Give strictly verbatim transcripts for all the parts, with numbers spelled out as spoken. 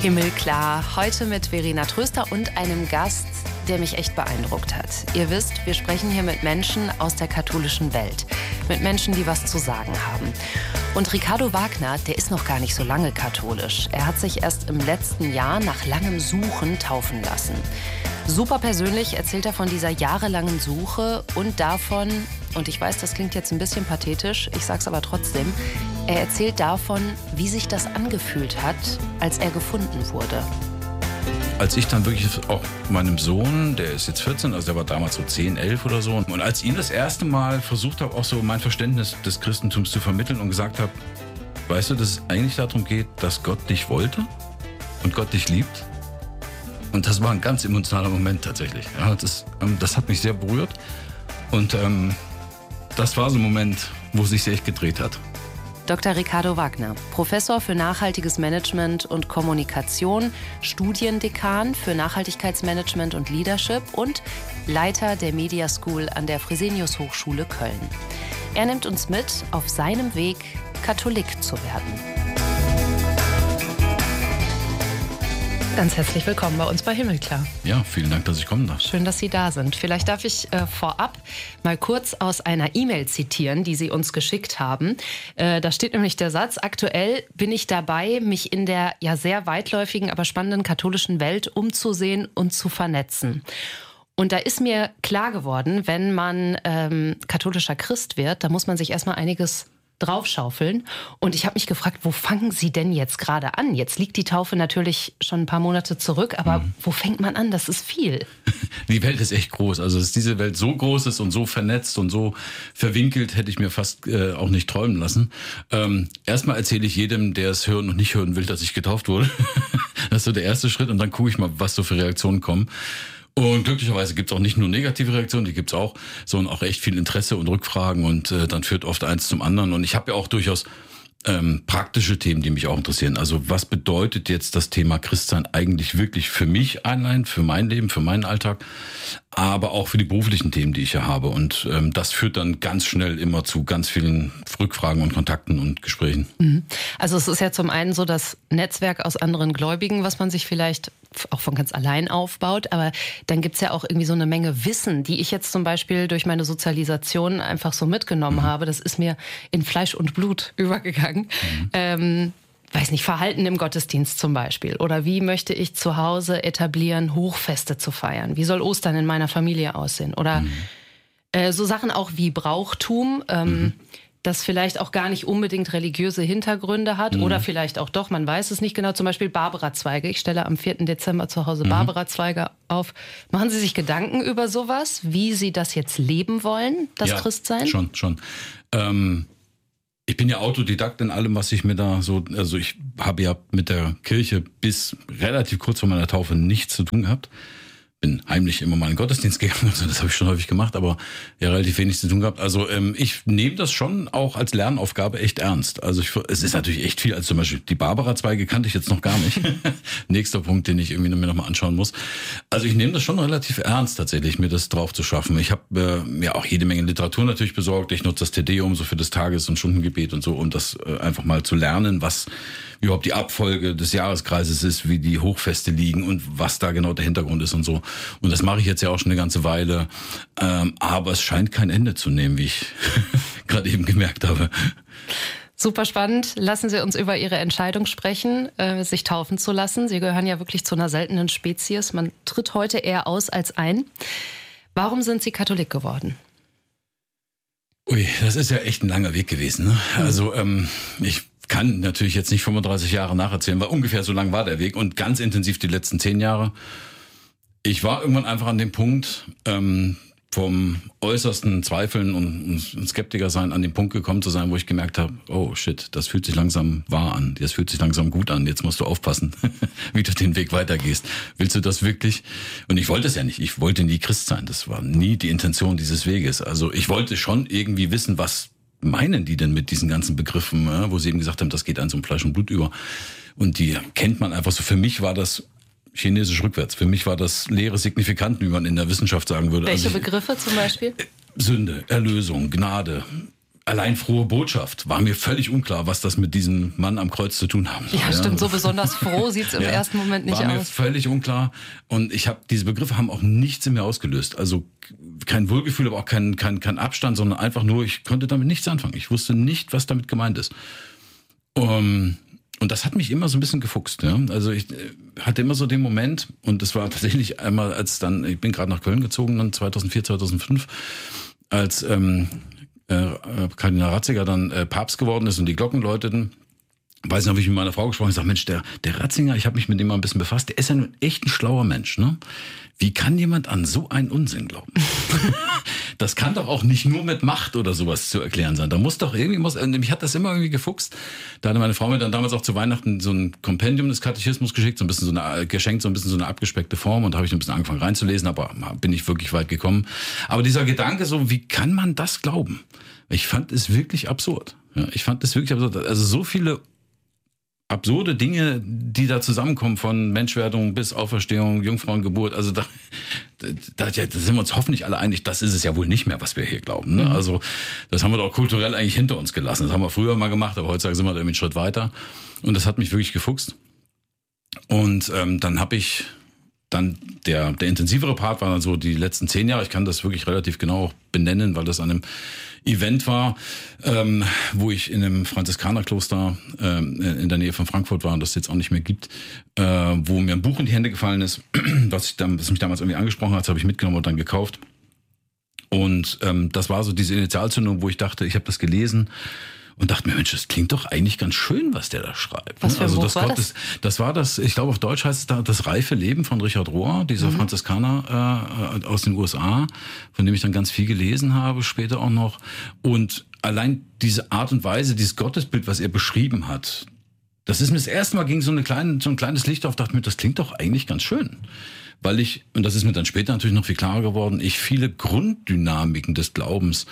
Himmelklar, heute mit Verena Tröster und einem Gast, der mich echt beeindruckt hat. Ihr wisst, wir sprechen hier mit Menschen aus der katholischen Welt. Mit Menschen, die was zu sagen haben. Und Ricardo Wagner, der ist noch gar nicht so lange katholisch. Er hat sich erst im letzten Jahr nach langem Suchen taufen lassen. Super persönlich erzählt er von dieser jahrelangen Suche und davon, und ich weiß, das klingt jetzt ein bisschen pathetisch, ich sag's aber trotzdem, er erzählt davon, wie sich das angefühlt hat, als er gefunden wurde. Als ich dann wirklich auch meinem Sohn, der ist jetzt vierzehn, also der war damals so zehn, elf oder so, und als ich ihm das erste Mal versucht habe, auch so mein Verständnis des Christentums zu vermitteln und gesagt habe, weißt du, dass es eigentlich darum geht, dass Gott dich wollte und Gott dich liebt. Und das war ein ganz emotionaler Moment tatsächlich. Ja, das, ähm, das hat mich sehr berührt und ähm, das war so ein Moment, wo es sich echt gedreht hat. Doktor Ricardo Wagner, Professor für nachhaltiges Management und Kommunikation, Studiendekan für Nachhaltigkeitsmanagement und Leadership und Leiter der Media School an der Fresenius Hochschule Köln. Er nimmt uns mit auf seinem Weg, Katholik zu werden. Ganz herzlich willkommen bei uns bei Himmelklar. Ja, vielen Dank, dass ich kommen darf. Schön, dass Sie da sind. Vielleicht darf ich äh, vorab mal kurz aus einer E-Mail zitieren, die Sie uns geschickt haben. Äh, da steht nämlich der Satz: Aktuell bin ich dabei, mich in der ja sehr weitläufigen, aber spannenden katholischen Welt umzusehen und zu vernetzen. Und da ist mir klar geworden, wenn man ähm, katholischer Christ wird, da muss man sich erstmal einiges draufschaufeln. Und ich habe mich gefragt, wo fangen Sie denn jetzt gerade an? Jetzt liegt die Taufe natürlich schon ein paar Monate zurück, aber mhm. wo fängt man an? Das ist viel. Die Welt ist echt groß. Also, dass diese Welt so groß ist und so vernetzt und so verwinkelt, hätte ich mir fast äh, auch nicht träumen lassen. Ähm, erstmal erzähle ich jedem, der es hören und nicht hören will, dass ich getauft wurde. Das ist so der erste Schritt und dann gucke ich mal, was so für Reaktionen kommen. Und glücklicherweise gibt es auch nicht nur negative Reaktionen, die gibt es auch, sondern auch echt viel Interesse und Rückfragen und äh, dann führt oft eins zum anderen. Und ich habe ja auch durchaus ähm, praktische Themen, die mich auch interessieren. Also was bedeutet jetzt das Thema Christsein eigentlich wirklich für mich allein, für mein Leben, für meinen Alltag, aber auch für die beruflichen Themen, die ich ja habe. Und ähm, das führt dann ganz schnell immer zu ganz vielen Rückfragen und Kontakten und Gesprächen. Also es ist ja zum einen so das Netzwerk aus anderen Gläubigen, was man sich vielleicht auch von ganz allein aufbaut, aber dann gibt's ja auch irgendwie so eine Menge Wissen, die ich jetzt zum Beispiel durch meine Sozialisation einfach so mitgenommen mhm. habe. Das ist mir in Fleisch und Blut übergegangen. Mhm. Ähm, weiß nicht, Verhalten im Gottesdienst zum Beispiel. Oder wie möchte ich zu Hause etablieren, Hochfeste zu feiern? Wie soll Ostern in meiner Familie aussehen? Oder mhm. äh, so Sachen auch wie Brauchtum, ähm, mhm. das vielleicht auch gar nicht unbedingt religiöse Hintergründe hat mhm. oder vielleicht auch doch, man weiß es nicht genau. Zum Beispiel Barbara-Zweige. Ich stelle am vierten Dezember zu Hause mhm. Barbara-Zweige auf. Machen Sie sich Gedanken über sowas, wie Sie das jetzt leben wollen, das ja, Christsein? schon, schon. Ähm, ich bin ja Autodidakt in allem, was ich mir da so, also ich habe ja mit der Kirche bis relativ kurz vor meiner Taufe nichts zu tun gehabt. Bin heimlich immer mal in den Gottesdienst gegangen, also das habe ich schon häufig gemacht, aber ja relativ wenig zu tun gehabt. Also ähm, ich nehme das schon auch als Lernaufgabe echt ernst. Also ich, es ist natürlich echt viel, also zum Beispiel die Barbara-Zweige kannte ich jetzt noch gar nicht. Nächster Punkt, den ich irgendwie mir nochmal anschauen muss. Also ich nehme das schon relativ ernst tatsächlich, mir das drauf zu schaffen. Ich habe äh, mir auch jede Menge Literatur natürlich besorgt. Ich nutze das Te Deum so für das Tages- und Stundengebet und so, um das äh, einfach mal zu lernen, was überhaupt die Abfolge des Jahreskreises ist, wie die Hochfeste liegen und was da genau der Hintergrund ist und so. Und das mache ich jetzt ja auch schon eine ganze Weile. Ähm, aber es scheint kein Ende zu nehmen, wie ich gerade eben gemerkt habe. Super spannend. Lassen Sie uns über Ihre Entscheidung sprechen, äh, sich taufen zu lassen. Sie gehören ja wirklich zu einer seltenen Spezies. Man tritt heute eher aus als ein. Warum sind Sie Katholik geworden? Ui, das ist ja echt ein langer Weg gewesen. Ne? Also ähm, ich kann natürlich jetzt nicht fünfunddreißig Jahre nacherzählen, weil ungefähr so lang war der Weg und ganz intensiv die letzten zehn Jahre. Ich war irgendwann einfach an dem Punkt, ähm, vom äußersten Zweifeln und, und Skeptiker sein, an den Punkt gekommen zu sein, wo ich gemerkt habe, oh shit, das fühlt sich langsam wahr an, das fühlt sich langsam gut an, jetzt musst du aufpassen, wie du den Weg weitergehst. Willst du das wirklich? Und ich wollte es ja nicht, ich wollte nie Christ sein, das war nie die Intention dieses Weges. Also ich wollte schon irgendwie wissen, was meinen die denn mit diesen ganzen Begriffen, ja, wo sie eben gesagt haben, das geht an so ein Fleisch und Blut über. Und die kennt man einfach so. Für mich war das chinesisch rückwärts. Für mich war das leere Signifikanten, wie man in der Wissenschaft sagen würde. Welche also ich, Begriffe zum Beispiel? Sünde, Erlösung, Gnade, allein frohe Botschaft. War mir völlig unklar, was das mit diesem Mann am Kreuz zu tun haben soll. Ja, stimmt. So besonders froh sieht es im ja, ersten Moment nicht aus. War mir völlig unklar. Und ich habe diese Begriffe haben auch nichts in mir ausgelöst. Also kein Wohlgefühl, aber auch kein, kein, kein Abstand, sondern einfach nur, ich konnte damit nichts anfangen. Ich wusste nicht, was damit gemeint ist. Um, und das hat mich immer so ein bisschen gefuchst. Ja? Also ich hatte immer so den Moment, und das war tatsächlich einmal, als dann, ich bin gerade nach Köln gezogen, dann zweitausendvier, zweitausendfünf, als ähm, äh, Kardinal Ratzinger dann äh, Papst geworden ist und die Glocken läuteten. Weiß nicht, habe ich mit meiner Frau gesprochen. Ich sage, Mensch, der, der Ratzinger, ich habe mich mit dem mal ein bisschen befasst, der ist ja nun echt ein schlauer Mensch. Ne? Wie kann jemand an so einen Unsinn glauben? Das kann doch auch nicht nur mit Macht oder sowas zu erklären sein. Da muss doch irgendwie, muss, mich hat das immer irgendwie gefuchst. Da hatte meine Frau mir dann damals auch zu Weihnachten so ein Kompendium des Katechismus geschickt, so ein bisschen so eine, geschenkt, so ein bisschen so eine abgespeckte Form, und da habe ich ein bisschen angefangen reinzulesen, aber bin ich wirklich weit gekommen. Aber dieser Gedanke so, wie kann man das glauben? Ich fand es wirklich absurd. Ja, ich fand es wirklich absurd. Also so viele absurde Dinge, die da zusammenkommen, von Menschwerdung bis Auferstehung, Jungfrauengeburt, also da, da, da sind wir uns hoffentlich alle einig, das ist es ja wohl nicht mehr, was wir hier glauben. Ne? Also das haben wir doch kulturell eigentlich hinter uns gelassen. Das haben wir früher mal gemacht, aber heutzutage sind wir da irgendwie einen Schritt weiter. Und das hat mich wirklich gefuchst. Und ähm, dann habe ich dann, der, der intensivere Part war dann so die letzten zehn Jahre, ich kann das wirklich relativ genau benennen, weil das an einem Event war, ähm, wo ich in einem Franziskanerkloster ähm, in der Nähe von Frankfurt war und das jetzt auch nicht mehr gibt, äh, wo mir ein Buch in die Hände gefallen ist, was, ich dann, was mich damals irgendwie angesprochen hat, das habe ich mitgenommen und dann gekauft. Und ähm, das war so diese Initialzündung, wo ich dachte, ich habe das gelesen und dachte mir, Mensch, das klingt doch eigentlich ganz schön, was der da schreibt. Was für ein also Buch das, war Gott, das? das? Das war das, ich glaube auf Deutsch heißt es da, das reife Leben von Richard Rohr, dieser mhm. Franziskaner äh, aus den U S A, von dem ich dann ganz viel gelesen habe, später auch noch. Und allein diese Art und Weise, dieses Gottesbild, was er beschrieben hat, das ist mir das erste Mal ging so, eine kleine, so ein kleines Licht auf, dachte mir, das klingt doch eigentlich ganz schön. Weil ich, und das ist mir dann später natürlich noch viel klarer geworden, ich viele Grunddynamiken des Glaubens,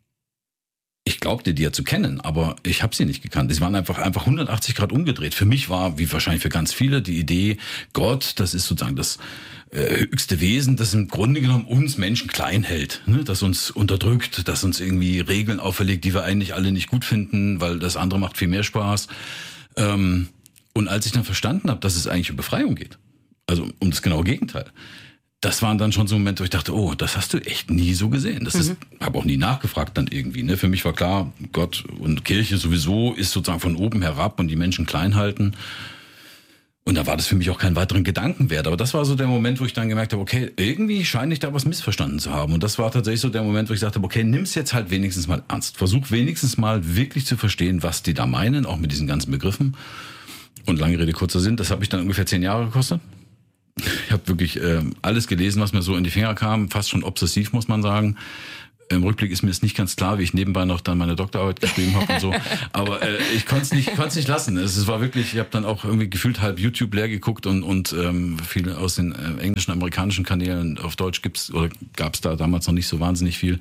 ich glaubte die ja zu kennen, aber ich habe sie nicht gekannt. Sie waren einfach einfach hundertachtzig Grad umgedreht. Für mich war, wie wahrscheinlich für ganz viele, die Idee, Gott, das ist sozusagen das äh, höchste Wesen, das im Grunde genommen uns Menschen klein hält, ne? Das uns unterdrückt, das uns irgendwie Regeln auferlegt, die wir eigentlich alle nicht gut finden, weil das andere macht viel mehr Spaß. Ähm, und als ich dann verstanden habe, dass es eigentlich um Befreiung geht, also um das genaue Gegenteil, das waren dann schon so Momente, wo ich dachte, oh, das hast du echt nie so gesehen. Das ist, mhm. habe auch nie nachgefragt dann irgendwie. Ne? Für mich war klar, Gott und Kirche sowieso ist sozusagen von oben herab und die Menschen klein halten. Und da war das für mich auch keinen weiteren Gedanken wert. Aber das war so der Moment, wo ich dann gemerkt habe, okay, irgendwie scheine ich da was missverstanden zu haben. Und das war tatsächlich so der Moment, wo ich sagte, okay, nimm's jetzt halt wenigstens mal ernst. Versuch wenigstens mal wirklich zu verstehen, was die da meinen, auch mit diesen ganzen Begriffen. Und lange Rede, kurzer Sinn, das habe ich dann ungefähr zehn Jahre gekostet. Ich habe wirklich äh, alles gelesen, was mir so in die Finger kam, fast schon obsessiv, muss man sagen. Im Rückblick ist mir jetzt nicht ganz klar, wie ich nebenbei noch dann meine Doktorarbeit geschrieben habe und so. Aber äh, ich konnte es nicht, konnte nicht lassen. Es war wirklich, ich habe dann auch irgendwie gefühlt halb YouTube leer geguckt und und ähm, viel aus den äh, englischen, amerikanischen Kanälen. Auf Deutsch gibt's oder gab es da damals noch nicht so wahnsinnig viel.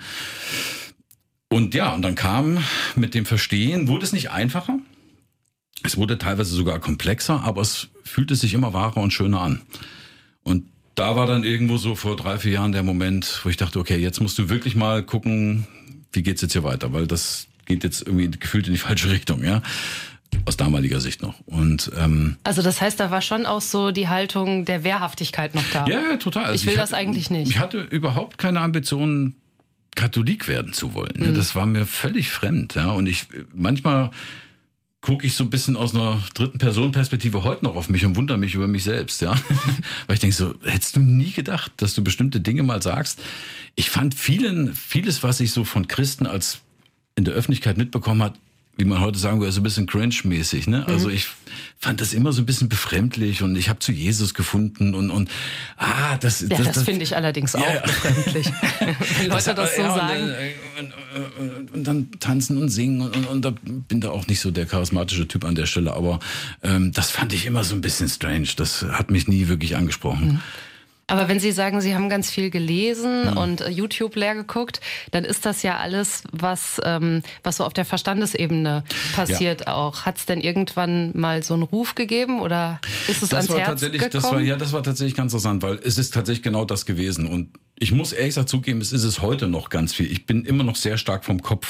Und ja, und dann kam mit dem Verstehen, wurde es nicht einfacher. Es wurde teilweise sogar komplexer, aber es fühlte sich immer wahrer und schöner an. Und da war dann irgendwo so vor drei, vier Jahren der Moment, wo ich dachte, okay, jetzt musst du wirklich mal gucken, wie geht's jetzt hier weiter, weil das geht jetzt irgendwie gefühlt in die falsche Richtung, ja, aus damaliger Sicht noch. Und ähm, also das heißt, da war schon auch so die Haltung der Wehrhaftigkeit noch da. Ja, total. Also ich will ich das hatte, eigentlich nicht. Ich hatte überhaupt keine Ambitionen, Katholik werden zu wollen. Mhm. Das war mir völlig fremd, ja. Und ich manchmal gucke ich so ein bisschen aus einer dritten Person-Perspektive heute noch auf mich und wundere mich über mich selbst, ja. Weil ich denke so, hättest du nie gedacht, dass du bestimmte Dinge mal sagst. Ich fand vielen, vieles, was ich so von Christen als in der Öffentlichkeit mitbekommen hat, wie man heute sagen würde, so ein bisschen cringe-mäßig, ne? Also ich fand das immer so ein bisschen befremdlich und ich habe zu Jesus gefunden und und ah, das ja, das, das, das finde ich allerdings auch ja, befremdlich, wenn Leute das, das so ja, sagen. Und, und, und, und dann tanzen und singen und, und, und da bin da auch nicht so der charismatische Typ an der Stelle, aber ähm, das fand ich immer so ein bisschen strange. Das hat mich nie wirklich angesprochen. Mhm. Aber wenn Sie sagen, Sie haben ganz viel gelesen mhm. und YouTube leer geguckt, dann ist das ja alles, was, ähm, was so auf der Verstandesebene passiert ja. auch. Hat es denn irgendwann mal so einen Ruf gegeben oder ist es das ans war Herz tatsächlich, gekommen? Das war, ja, das war tatsächlich ganz interessant, weil es ist tatsächlich genau das gewesen. Und ich muss ehrlich gesagt zugeben, es ist es heute noch ganz viel. Ich bin immer noch sehr stark vom Kopf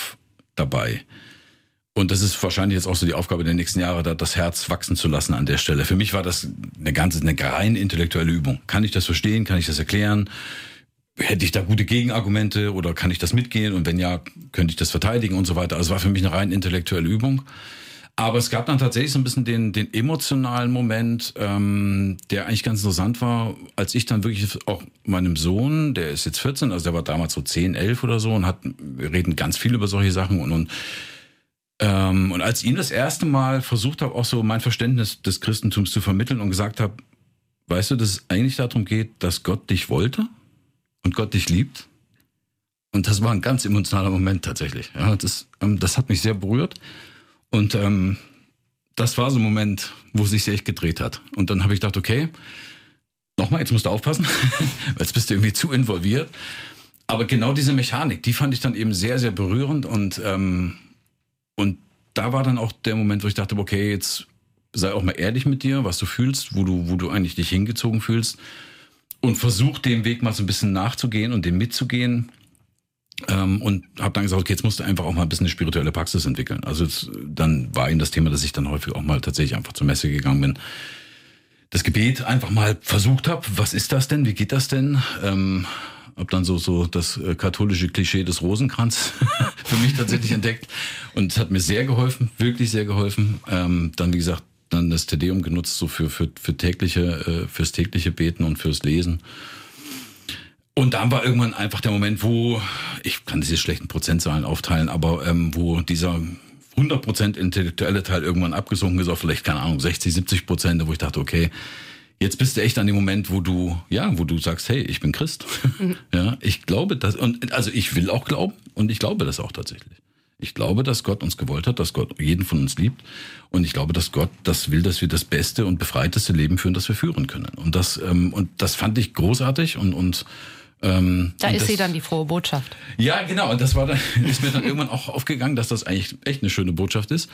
dabei. Und das ist wahrscheinlich jetzt auch so die Aufgabe der nächsten Jahre, da das Herz wachsen zu lassen an der Stelle. Für mich war das eine ganze, eine rein intellektuelle Übung. Kann ich das verstehen? Kann ich das erklären? Hätte ich da gute Gegenargumente oder kann ich das mitgehen? Und wenn ja, könnte ich das verteidigen und so weiter. Also es war für mich eine rein intellektuelle Übung. Aber es gab dann tatsächlich so ein bisschen den, den emotionalen Moment, ähm, der eigentlich ganz interessant war, als ich dann wirklich auch meinem Sohn, der ist jetzt vierzehn, also der war damals so zehn, elf oder so und hat, wir reden ganz viel über solche Sachen und, und Ähm, und als ich ihm das erste Mal versucht habe, auch so mein Verständnis des Christentums zu vermitteln und gesagt habe, weißt du, dass es eigentlich darum geht, dass Gott dich wollte und Gott dich liebt. Und das war ein ganz emotionaler Moment tatsächlich. Ja, das, ähm, das hat mich sehr berührt. Und ähm, das war so ein Moment, wo es sich echt gedreht hat. Und dann habe ich gedacht, okay, nochmal, jetzt musst du aufpassen, weil jetzt bist du irgendwie zu involviert. Aber genau diese Mechanik, die fand ich dann eben sehr, sehr berührend und ähm, Und da war dann auch der Moment, wo ich dachte, okay, jetzt sei auch mal ehrlich mit dir, was du fühlst, wo du, wo du eigentlich dich hingezogen fühlst und versuch dem Weg mal so ein bisschen nachzugehen und dem mitzugehen. Ähm, und habe dann gesagt, okay, jetzt musst du einfach auch mal ein bisschen eine spirituelle Praxis entwickeln. Also jetzt, dann war eben das Thema, dass ich dann häufig auch mal tatsächlich einfach zur Messe gegangen bin. Das Gebet einfach mal versucht habe, was ist das denn, wie geht das denn? Ähm, Hab dann so so das äh, katholische Klischee des Rosenkranz für mich tatsächlich entdeckt und es hat mir sehr geholfen, wirklich sehr geholfen. Ähm, dann wie gesagt, dann das Te-Deum genutzt so für für für tägliche äh, fürs tägliche Beten und fürs Lesen. Und dann war irgendwann einfach der Moment, wo ich kann diese schlechten Prozentzahlen aufteilen, aber ähm, wo dieser hundert Prozent intellektuelle Teil irgendwann abgesunken ist auf vielleicht keine Ahnung sechzig, siebzig Prozent, wo ich dachte, okay. Jetzt bist du echt an dem Moment, wo du, ja, wo du sagst, hey, ich bin Christ. Mhm. Ja, ich glaube das, und also ich will auch glauben und ich glaube das auch tatsächlich. Ich glaube, dass Gott uns gewollt hat, dass Gott jeden von uns liebt. Und ich glaube, dass Gott das will, dass wir das beste und befreiteste Leben führen, das wir führen können. Und das, ähm, und das fand ich großartig und, und ähm, da und ist das, sie dann die frohe Botschaft. Ja, genau. Und das war dann, ist mir dann irgendwann auch aufgegangen, dass das eigentlich echt eine schöne Botschaft ist.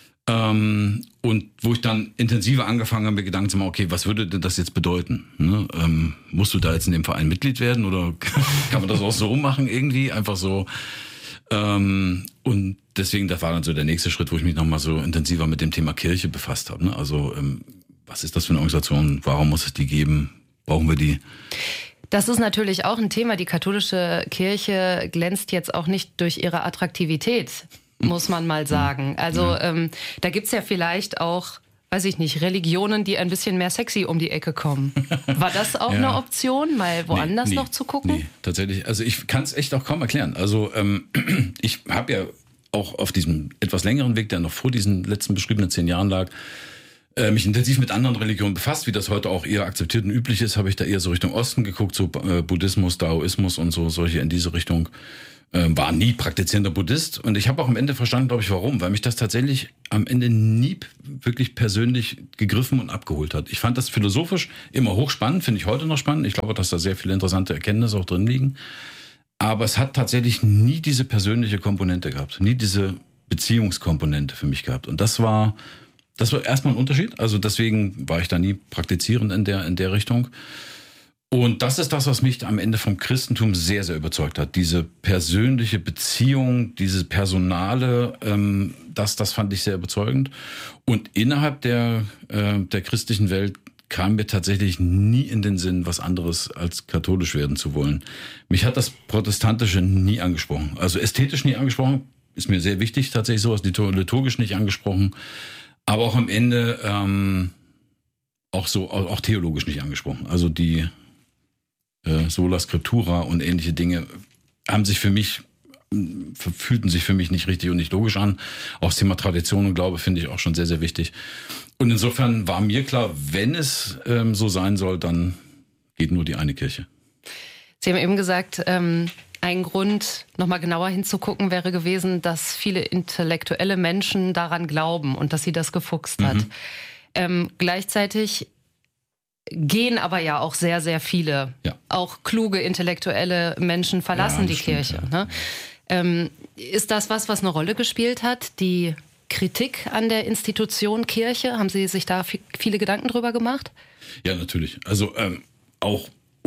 Ähm, und wo ich dann intensiver angefangen habe, mir Gedanken zu machen, okay, was würde denn das jetzt bedeuten? Ne? Ähm, musst du da jetzt in dem Verein Mitglied werden oder kann man das auch so machen irgendwie? Einfach so. Ähm, und deswegen, das war dann so der nächste Schritt, wo ich mich nochmal so intensiver mit dem Thema Kirche befasst habe. Ne? Also, ähm, was ist das für eine Organisation? Warum muss es die geben? Brauchen wir die? Das ist natürlich auch ein Thema. Die katholische Kirche glänzt jetzt auch nicht durch ihre Attraktivität, muss man mal sagen. Also ja. ähm, da gibt's ja vielleicht auch, weiß ich nicht, Religionen, die ein bisschen mehr sexy um die Ecke kommen. War das auch ja. eine Option, mal woanders nee, nee, noch zu gucken? Nee, tatsächlich. Also ich kann es echt auch kaum erklären. Also ähm, ich habe ja auch auf diesem etwas längeren Weg, der noch vor diesen letzten beschriebenen zehn Jahren lag, äh, mich intensiv mit anderen Religionen befasst, wie das heute auch eher akzeptiert und üblich ist, habe ich da eher so Richtung Osten geguckt, so äh, Buddhismus, Daoismus und so solche in diese Richtung. War nie praktizierender Buddhist und ich habe auch am Ende verstanden, glaube ich, warum, weil mich das tatsächlich am Ende nie wirklich persönlich gegriffen und abgeholt hat. Ich fand das philosophisch immer hochspannend, finde ich heute noch spannend. Ich glaube, dass da sehr viele interessante Erkenntnisse auch drin liegen. Aber es hat tatsächlich nie diese persönliche Komponente gehabt, nie diese Beziehungskomponente für mich gehabt. Und das war, das war erstmal ein Unterschied. Also deswegen war ich da nie praktizierend in der, in der Richtung. Und das ist das, was mich am Ende vom Christentum sehr, sehr überzeugt hat. Diese persönliche Beziehung, diese Personale, ähm, das, das fand ich sehr überzeugend. Und innerhalb der, äh, der christlichen Welt kam mir tatsächlich nie in den Sinn, was anderes als katholisch werden zu wollen. Mich hat das Protestantische nie angesprochen. Also ästhetisch nie angesprochen, ist mir sehr wichtig, tatsächlich sowas, liturgisch nicht angesprochen. Aber auch am Ende ähm, auch so, auch theologisch nicht angesprochen. Also die Sola Scriptura und ähnliche Dinge haben sich für mich, fühlten sich für mich nicht richtig und nicht logisch an. Auch das Thema Tradition und Glaube finde ich auch schon sehr, sehr wichtig. Und insofern war mir klar, wenn es ähm, so sein soll, dann geht nur die eine Kirche. Sie haben eben gesagt, ähm, ein Grund, nochmal genauer hinzugucken, wäre gewesen, dass viele intellektuelle Menschen daran glauben und dass sie das gefuchst hat. Mhm. Ähm, gleichzeitig gehen aber ja auch sehr, sehr viele, ja. auch kluge, intellektuelle Menschen verlassen ja, die stimmt, Kirche. Ja. Ne? Ähm, ist das was, was eine Rolle gespielt hat? Die Kritik an der Institution Kirche? Haben Sie sich da viele Gedanken drüber gemacht? Ja, natürlich. Also ähm, auch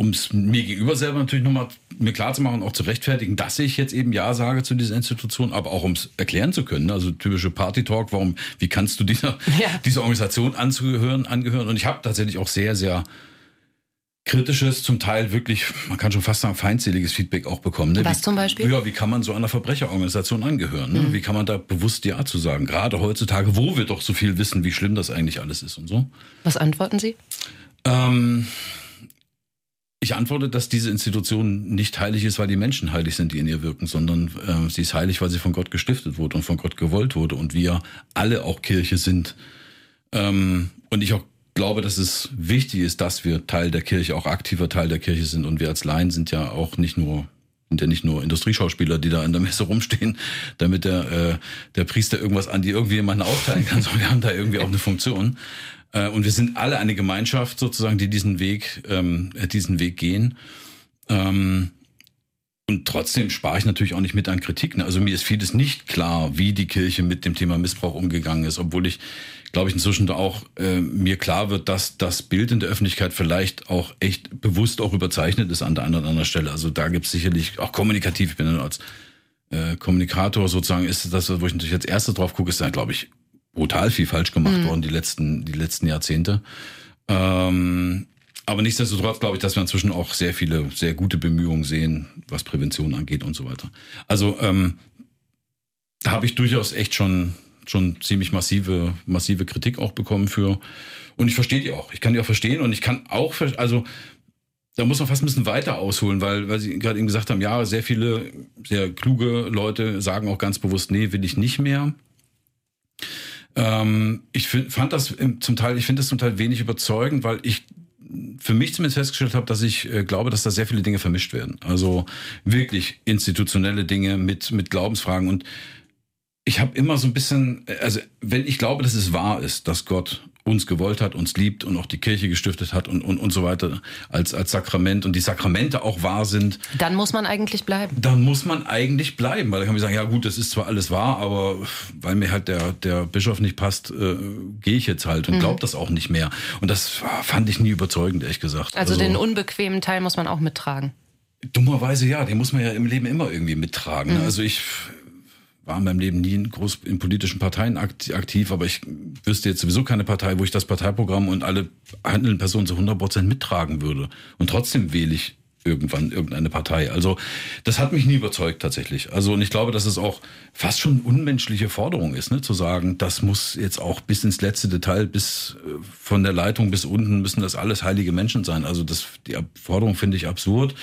um es mir gegenüber selber natürlich nochmal mir klar zu machen und auch zu rechtfertigen, dass ich jetzt eben Ja sage zu dieser Institution, aber auch um es erklären zu können. Also typische Party-Talk, warum, wie kannst du dieser, ja. dieser Organisation angehören, angehören? Und ich habe tatsächlich auch sehr, sehr kritisches, zum Teil wirklich, man kann schon fast sagen, feindseliges Feedback auch bekommen. Ne? Was wie, zum Beispiel? Ja, wie kann man so einer Verbrecherorganisation angehören? Ne? Mhm. Wie kann man da bewusst Ja zu sagen? Gerade heutzutage, wo wir doch so viel wissen, wie schlimm das eigentlich alles ist und so. Was antworten Sie? Ähm... Ich antworte, dass diese Institution nicht heilig ist, weil die Menschen heilig sind, die in ihr wirken, sondern äh, sie ist heilig, weil sie von Gott gestiftet wurde und von Gott gewollt wurde und wir alle auch Kirche sind. Ähm, und ich auch glaube, dass es wichtig ist, dass wir Teil der Kirche, auch aktiver Teil der Kirche sind. Und wir als Laien sind ja auch nicht nur, sind ja nicht nur Industrieschauspieler, die da in der Messe rumstehen, damit der, äh, der Priester irgendwas an die irgendwie jemanden aufteilen kann, sondern wir haben da irgendwie auch eine Funktion. Und wir sind alle eine Gemeinschaft sozusagen, die diesen Weg, ähm, diesen Weg gehen. Ähm, und trotzdem spare ich natürlich auch nicht mit an Kritik. Ne? Also mir ist vieles nicht klar, wie die Kirche mit dem Thema Missbrauch umgegangen ist, obwohl ich, glaube ich, inzwischen da auch äh, mir klar wird, dass das Bild in der Öffentlichkeit vielleicht auch echt bewusst auch überzeichnet ist an der einen oder anderen Stelle. Also da gibt es sicherlich auch kommunikativ, ich bin ja als äh, Kommunikator sozusagen, ist das, wo ich natürlich als Erste drauf gucke, ist da, glaube ich, brutal viel falsch gemacht mhm. worden die letzten die letzten Jahrzehnte. Ähm, aber nichtsdestotrotz glaube ich, dass wir inzwischen auch sehr viele, sehr gute Bemühungen sehen, was Prävention angeht und so weiter. Also ähm, da habe ich durchaus echt schon schon ziemlich massive massive Kritik auch bekommen für. Und ich verstehe die auch. Ich kann die auch verstehen und ich kann auch, also da muss man fast ein bisschen weiter ausholen, weil, weil Sie gerade eben gesagt haben, ja, sehr viele, sehr kluge Leute sagen auch ganz bewusst, nee, will ich nicht mehr. Ähm, ich find, fand das zum Teil, ich finde das zum Teil wenig überzeugend, weil ich für mich zumindest festgestellt habe, dass ich äh, glaube, dass da sehr viele Dinge vermischt werden. Also wirklich institutionelle Dinge mit, mit Glaubensfragen. Und ich habe immer so ein bisschen, also wenn ich glaube, dass es wahr ist, dass Gott uns gewollt hat, uns liebt und auch die Kirche gestiftet hat und, und, und so weiter als, als Sakrament und die Sakramente auch wahr sind. Dann muss man eigentlich bleiben. Dann muss man eigentlich bleiben, weil dann kann man sagen, ja gut, das ist zwar alles wahr, aber weil mir halt der, der Bischof nicht passt, äh, gehe ich jetzt halt und mhm. glaube das auch nicht mehr. Und das fand ich nie überzeugend, ehrlich gesagt. Also, also den unbequemen Teil muss man auch mittragen. Dummerweise ja, den muss man ja im Leben immer irgendwie mittragen. Mhm. Also ich war in meinem Leben nie in groß in politischen Parteien aktiv, aber ich wüsste jetzt sowieso keine Partei, wo ich das Parteiprogramm und alle handelnden Personen zu hundert Prozent mittragen würde. Und trotzdem wähle ich irgendwann irgendeine Partei. Also das hat mich nie überzeugt tatsächlich. Also und ich glaube, dass es auch fast schon eine unmenschliche Forderung ist, ne, zu sagen, das muss jetzt auch bis ins letzte Detail, bis äh, von der Leitung bis unten müssen das alles heilige Menschen sein. Also das, die Forderung finde ich absurd.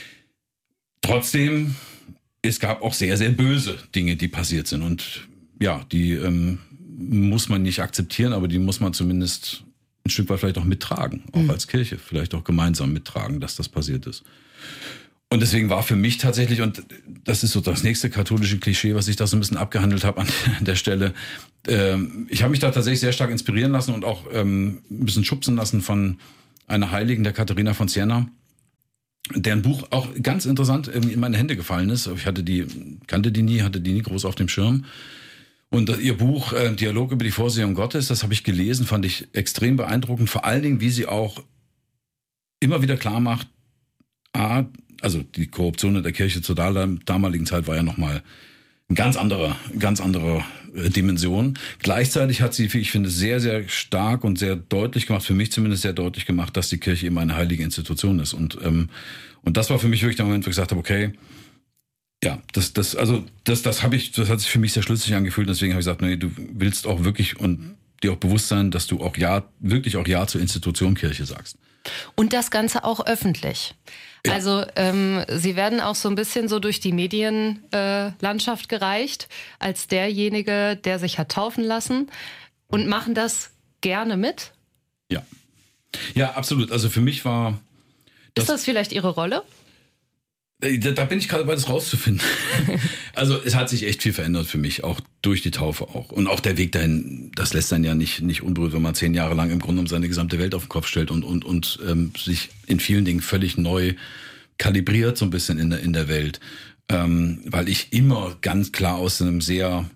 Trotzdem, es gab auch sehr, sehr böse Dinge, die passiert sind. Und ja, die ähm, muss man nicht akzeptieren, aber die muss man zumindest ein Stück weit vielleicht auch mittragen, auch mhm. als Kirche, vielleicht auch gemeinsam mittragen, dass das passiert ist. Und deswegen war für mich tatsächlich, und das ist so das nächste katholische Klischee, was ich da so ein bisschen abgehandelt habe an der Stelle, ähm, ich habe mich da tatsächlich sehr stark inspirieren lassen und auch ähm, ein bisschen schubsen lassen von einer Heiligen, der Katharina von Siena, deren Buch auch ganz interessant in meine Hände gefallen ist. Ich hatte die, kannte die nie, hatte die nie groß auf dem Schirm. Und ihr Buch äh, Dialog über die Vorsehung Gottes, das habe ich gelesen, fand ich extrem beeindruckend. Vor allen Dingen, wie sie auch immer wieder klar macht, A, also die Korruption in der Kirche zur damaligen Zeit war ja nochmal eine ganz andere, ganz andere äh, Dimension. Gleichzeitig hat sie, ich finde, sehr, sehr stark und sehr deutlich gemacht, für mich zumindest sehr deutlich gemacht, dass die Kirche eben eine heilige Institution ist. Und, ähm, und das war für mich wirklich der Moment, wo ich gesagt habe, okay, ja, das, das, also das, das habe ich, das hat sich für mich sehr schlüssig angefühlt. Deswegen habe ich gesagt, nee, du willst auch wirklich und dir auch bewusst sein, dass du auch ja, wirklich auch Ja zur Institution Kirche sagst. Und das Ganze auch öffentlich. Ja. Also ähm, Sie werden auch so ein bisschen so durch die Medienlandschaft äh, gereicht als derjenige, der sich hat taufen lassen und machen das gerne mit? Ja, ja, absolut. Also für mich war das... Ist das vielleicht Ihre Rolle? Da bin ich gerade dabei, das rauszufinden. Also es hat sich echt viel verändert für mich, auch durch die Taufe auch. Und auch der Weg dahin, das lässt dann ja nicht, nicht unberührt, wenn man zehn Jahre lang im Grunde um seine gesamte Welt auf den Kopf stellt und, und, und ähm, sich in vielen Dingen völlig neu kalibriert so ein bisschen in der, in der Welt. Ähm, weil ich immer ganz klar aus einem sehr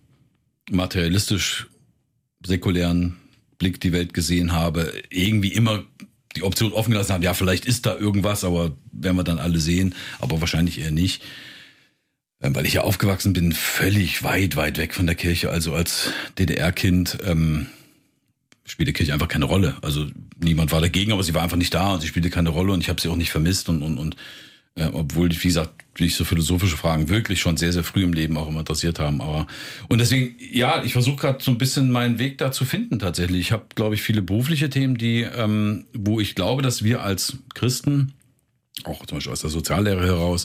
materialistisch säkulären Blick die Welt gesehen habe, irgendwie immer die Option offen gelassen haben, ja, vielleicht ist da irgendwas, aber werden wir dann alle sehen, aber wahrscheinlich eher nicht. Ähm, weil ich ja aufgewachsen bin, völlig weit, weit weg von der Kirche. Also als D D R-Kind ähm, spielte Kirche einfach keine Rolle. Also niemand war dagegen, aber sie war einfach nicht da und sie spielte keine Rolle und ich habe sie auch nicht vermisst. Und, und, und äh, obwohl, wie gesagt, mich so philosophische Fragen wirklich schon sehr, sehr früh im Leben auch immer interessiert haben. Aber und deswegen, ja, ich versuche gerade so ein bisschen meinen Weg da zu finden tatsächlich. Ich habe, glaube ich, viele berufliche Themen, die, ähm, wo ich glaube, dass wir als Christen, auch zum Beispiel aus der Soziallehre heraus,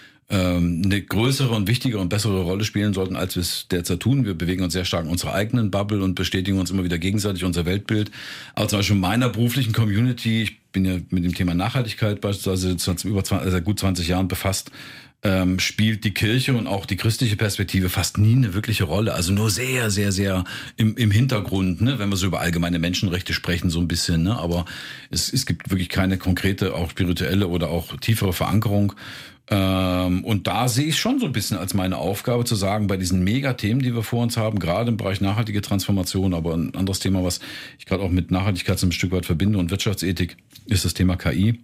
eine größere und wichtigere und bessere Rolle spielen sollten, als wir es derzeit tun. Wir bewegen uns sehr stark in unserer eigenen Bubble und bestätigen uns immer wieder gegenseitig unser Weltbild. Aber zum Beispiel in meiner beruflichen Community, ich bin ja mit dem Thema Nachhaltigkeit beispielsweise seit über zwanzig, also gut zwanzig Jahren befasst, ähm, spielt die Kirche und auch die christliche Perspektive fast nie eine wirkliche Rolle. Also nur sehr, sehr, sehr im, im Hintergrund, ne? Wenn wir so über allgemeine Menschenrechte sprechen, so ein bisschen. Ne? Aber es, es gibt wirklich keine konkrete, auch spirituelle oder auch tiefere Verankerung. Ähm, und da sehe ich schon so ein bisschen als meine Aufgabe zu sagen, bei diesen Megathemen, die wir vor uns haben, gerade im Bereich nachhaltige Transformation, aber ein anderes Thema, was ich gerade auch mit Nachhaltigkeit so ein Stück weit verbinde und Wirtschaftsethik, ist das Thema K I.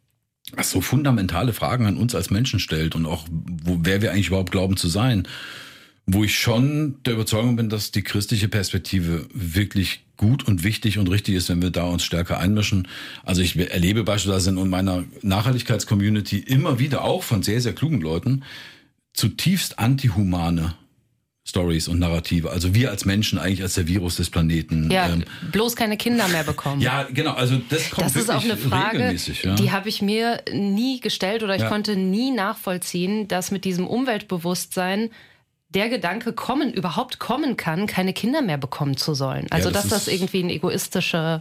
Was so fundamentale Fragen an uns als Menschen stellt und auch, wo, wer wir eigentlich überhaupt glauben zu sein. Wo ich schon der Überzeugung bin, dass die christliche Perspektive wirklich gut und wichtig und richtig ist, wenn wir da uns stärker einmischen. Also ich erlebe beispielsweise in meiner Nachhaltigkeitscommunity immer wieder auch von sehr, sehr klugen Leuten zutiefst antihumane Stories und Narrative. Also wir als Menschen eigentlich als der Virus des Planeten. Ja, ähm, bloß keine Kinder mehr bekommen. Ja, genau. Also das kommt das wirklich ist auch eine Frage, regelmäßig. Ja. Die habe ich mir nie gestellt oder ich ja. konnte nie nachvollziehen, dass mit diesem Umweltbewusstsein der Gedanke kommen, überhaupt kommen kann, keine Kinder mehr bekommen zu sollen. Also, ja, das dass das irgendwie ein egoistischer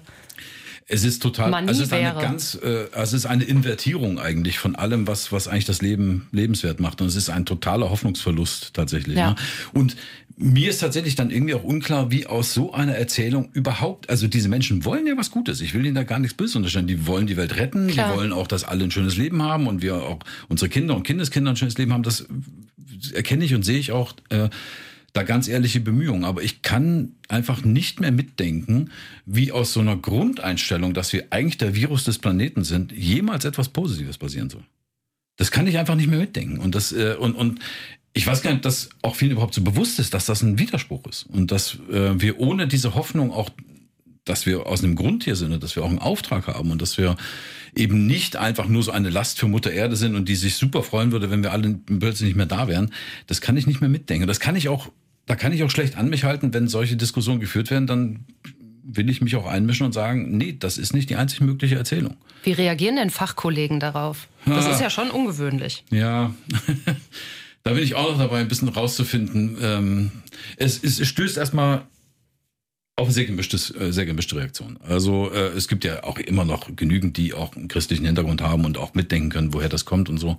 Es ist total, Manie also es ist eine wäre. ganz, äh, also es ist eine Invertierung eigentlich von allem, was, was eigentlich das Leben lebenswert macht. Und es ist ein totaler Hoffnungsverlust tatsächlich. Ja. Ne? Und mir ist tatsächlich dann irgendwie auch unklar, wie aus so einer Erzählung überhaupt, also diese Menschen wollen ja was Gutes. Ich will ihnen da gar nichts Böses unterstellen. Die wollen die Welt retten, Klar. die wollen auch, dass alle ein schönes Leben haben und wir auch unsere Kinder und Kindeskinder ein schönes Leben haben. Das erkenne ich und sehe ich auch äh, da ganz ehrliche Bemühungen. Aber ich kann einfach nicht mehr mitdenken, wie aus so einer Grundeinstellung, dass wir eigentlich der Virus des Planeten sind, jemals etwas Positives passieren soll. Das kann ich einfach nicht mehr mitdenken. Und das äh, und und ich weiß gar nicht, dass auch vielen überhaupt so bewusst ist, dass das ein Widerspruch ist und dass äh, wir ohne diese Hoffnung auch, dass wir aus einem Grund hier sind und dass wir auch einen Auftrag haben und dass wir eben nicht einfach nur so eine Last für Mutter Erde sind und die sich super freuen würde, wenn wir alle plötzlich nicht mehr da wären. Das kann ich nicht mehr mitdenken. Das kann ich auch, da kann ich auch schlecht an mich halten, wenn solche Diskussionen geführt werden, dann will ich mich auch einmischen und sagen, nee, das ist nicht die einzig mögliche Erzählung. Wie reagieren denn Fachkollegen darauf? Das ah. ist ja schon ungewöhnlich. Ja, da bin ich auch noch dabei, ein bisschen rauszufinden. Ähm, es, es, es stößt erstmal auf eine sehr gemischte, sehr gemischte Reaktion. Also äh, es gibt ja auch immer noch genügend, die auch einen christlichen Hintergrund haben und auch mitdenken können, woher das kommt und so,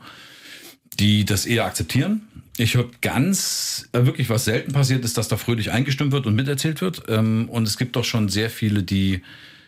die das eher akzeptieren. Ich höre ganz, äh, wirklich was selten passiert ist, dass da fröhlich eingestimmt wird und miterzählt wird. Ähm, und es gibt auch schon sehr viele, die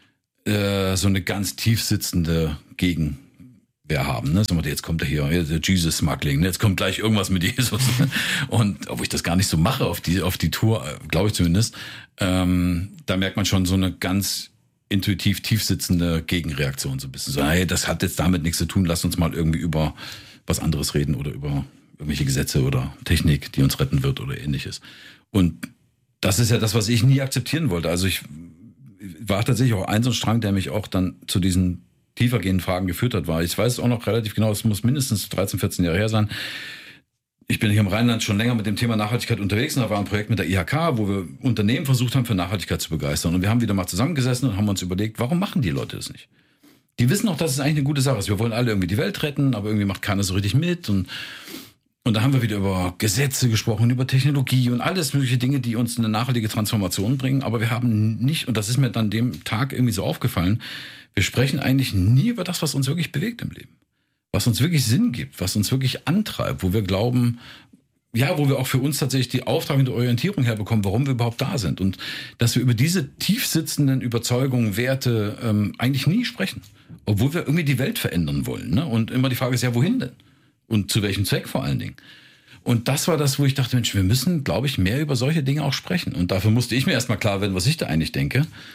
äh, so eine ganz tief sitzende Gegen wir haben, ne? Jetzt kommt er hier, der Jesus-Smuggling, ne? Jetzt kommt gleich irgendwas mit Jesus. Und obwohl ich das gar nicht so mache auf die, auf die Tour, glaube ich zumindest, ähm, da merkt man schon so eine ganz intuitiv tiefsitzende Gegenreaktion, so ein bisschen so, hey, das hat jetzt damit nichts zu tun, lass uns mal irgendwie über was anderes reden oder über irgendwelche Gesetze oder Technik, die uns retten wird oder ähnliches. Und das ist ja das, was ich nie akzeptieren wollte. Also ich war tatsächlich auch ein so ein Strang, der mich auch dann zu diesen tiefergehenden Fragen geführt hat, war. Ich weiß es auch noch relativ genau, es muss mindestens dreizehn, vierzehn Jahre her sein. Ich bin hier im Rheinland schon länger mit dem Thema Nachhaltigkeit unterwegs und da war ein Projekt mit der I H K, wo wir Unternehmen versucht haben, für Nachhaltigkeit zu begeistern. Und wir haben wieder mal zusammengesessen und haben uns überlegt, warum machen die Leute das nicht? Die wissen auch, dass es eigentlich eine gute Sache ist. Wir wollen alle irgendwie die Welt retten, aber irgendwie macht keiner so richtig mit. Und, und da haben wir wieder über Gesetze gesprochen, über Technologie und alles mögliche Dinge, die uns eine nachhaltige Transformation bringen. Aber wir haben nicht, und das ist mir dann dem Tag irgendwie so aufgefallen, wir sprechen eigentlich nie über das, was uns wirklich bewegt im Leben. Was uns wirklich Sinn gibt, was uns wirklich antreibt, wo wir glauben, ja, wo wir auch für uns tatsächlich die Auftrag und die Orientierung herbekommen, warum wir überhaupt da sind. Und dass wir über diese tiefsitzenden Überzeugungen, Werte ähm, eigentlich nie sprechen. Obwohl wir irgendwie die Welt verändern wollen. Ne? Und immer die Frage ist ja, wohin denn? Und zu welchem Zweck vor allen Dingen? Und das war das, wo ich dachte, Mensch, wir müssen, glaube ich, mehr über solche Dinge auch sprechen. Und dafür musste ich mir erstmal klar werden, was ich da eigentlich denke.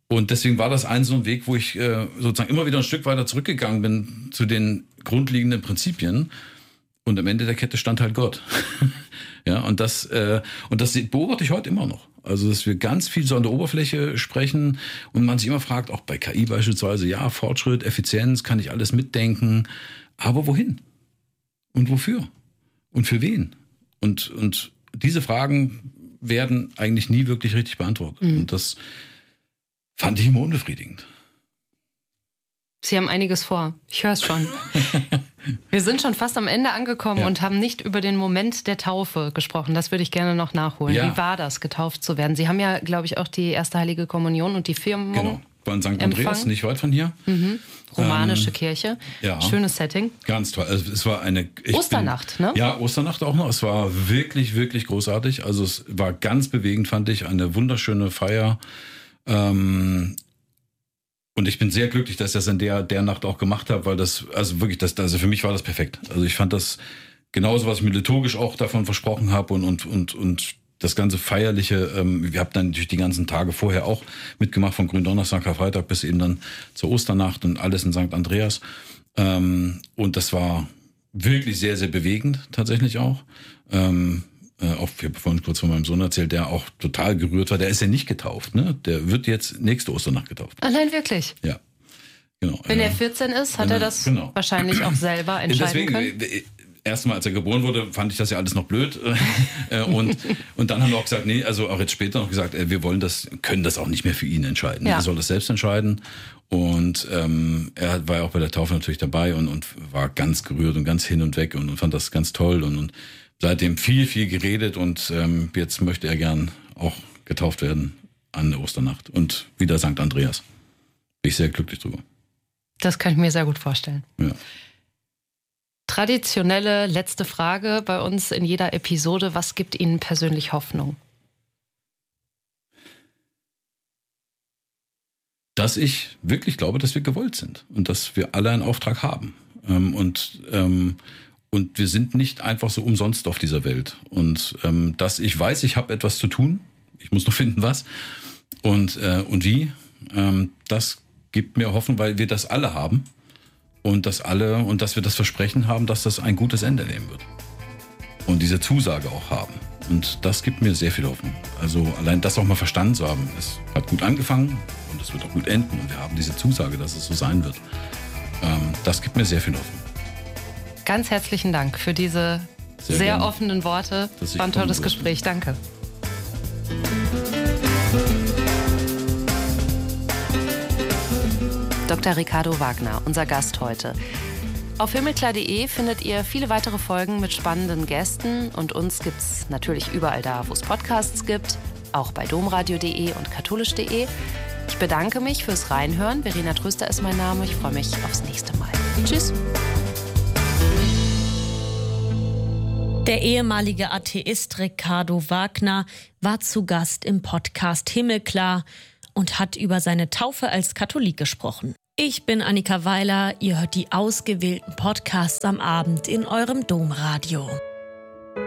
Und deswegen war das ein so ein Weg, wo ich äh, sozusagen immer wieder ein Stück weiter zurückgegangen bin zu den grundlegenden Prinzipien. Und am Ende der Kette stand halt Gott. Ja, und das, äh, und das beobachte ich heute immer noch. Also, dass wir ganz viel so an der Oberfläche sprechen und man sich immer fragt, auch bei K I beispielsweise, ja, Fortschritt, Effizienz, kann ich alles mitdenken. Aber wohin? Und wofür? Und für wen? Und, und diese Fragen werden eigentlich nie wirklich richtig beantwortet. Mhm. Und das fand ich immer unbefriedigend. Sie haben einiges vor. Ich höre es schon. Wir sind schon fast am Ende angekommen ja. und haben nicht über den Moment der Taufe gesprochen. Das würde ich gerne noch nachholen. Ja. Wie war das, getauft zu werden? Sie haben ja, glaube ich, auch die erste Heilige Kommunion und die Firmung. Genau, war in Sankt Andreas, empfangen. Nicht weit von hier. Mhm. Romanische ähm, Kirche. Ja. Schönes Setting. Ganz toll. Also es war eine Osternacht, bin, ne? Ja, Osternacht auch noch. Es war wirklich, wirklich großartig. Also es war ganz bewegend, fand ich. Eine wunderschöne Feier. Ähm, Und ich bin sehr glücklich, dass ich das in der, der Nacht auch gemacht habe, weil das, also wirklich, das, also für mich war das perfekt. Also ich fand das genauso, was ich mir liturgisch auch davon versprochen habe und, und, und, und das ganze Feierliche. Ähm, wir haben dann natürlich die ganzen Tage vorher auch mitgemacht, von Gründonnerstag, Karfreitag bis eben dann zur Osternacht und alles in Sankt Andreas. Ähm, und das war wirklich sehr, sehr bewegend, tatsächlich auch. Ähm, Äh, auch wir vorhin kurz von meinem Sohn erzählt, der auch total gerührt war. Der ist ja nicht getauft, ne? Der wird jetzt nächste Osternacht getauft. Allein wirklich? Ja, genau. Wenn äh, er vierzehn ist, hat er das genau. wahrscheinlich auch selber entscheiden Deswegen, können? Erstmal, als er geboren wurde, fand ich das ja alles noch blöd. und, und dann haben wir auch gesagt, nee, also auch jetzt später noch gesagt, wir wollen das, können das auch nicht mehr für ihn entscheiden. Ja. Er soll das selbst entscheiden. Und ähm, er war ja auch bei der Taufe natürlich dabei und, und war ganz gerührt und ganz hin und weg und, und fand das ganz toll und, und seitdem viel, viel geredet und ähm, jetzt möchte er gern auch getauft werden an der Osternacht. Und wieder Sankt Andreas. Bin ich sehr glücklich drüber. Das kann ich mir sehr gut vorstellen. Ja. Traditionelle letzte Frage bei uns in jeder Episode. Was gibt Ihnen persönlich Hoffnung? Dass ich wirklich glaube, dass wir gewollt sind und dass wir alle einen Auftrag haben. Ähm, und ähm, Und wir sind nicht einfach so umsonst auf dieser Welt. Und ähm, dass ich weiß, ich habe etwas zu tun. Ich muss noch finden, was. Und, äh, und wie. Ähm, das gibt mir Hoffnung, weil wir das alle haben. Und dass alle, und dass wir das Versprechen haben, dass das ein gutes Ende nehmen wird. Und diese Zusage auch haben. Und das gibt mir sehr viel Hoffnung. Also allein das auch mal verstanden zu haben. Es hat gut angefangen und es wird auch gut enden. Und wir haben diese Zusage, dass es so sein wird. Ähm, das gibt mir sehr viel Hoffnung. Ganz herzlichen Dank für diese sehr, sehr offenen Worte. War ein tolles Gespräch. Danke. Doktor Ricardo Wagner, unser Gast heute. Auf himmelklar punkt de findet ihr viele weitere Folgen mit spannenden Gästen. Und uns gibt es natürlich überall da, wo es Podcasts gibt. Auch bei domradio punkt de und katholisch punkt de. Ich bedanke mich fürs Reinhören. Verena Tröster ist mein Name. Ich freue mich aufs nächste Mal. Tschüss. Der ehemalige Atheist Ricardo Wagner war zu Gast im Podcast Himmelklar und hat über seine Taufe als Katholik gesprochen. Ich bin Annika Weiler, ihr hört die ausgewählten Podcasts am Abend in eurem Domradio.